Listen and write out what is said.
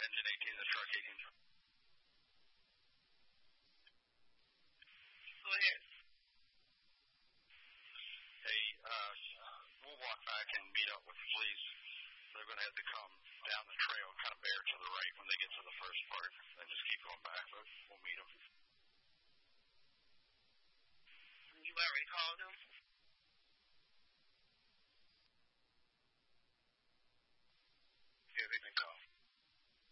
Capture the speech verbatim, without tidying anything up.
engine eighteen, the truck eighteen. Go ahead. Hey, uh, we'll walk back and meet up with the police. They're going to have to come down the trail, kind of bear to the right when they get to the first part, and just keep going back. But we'll meet them. You already called them?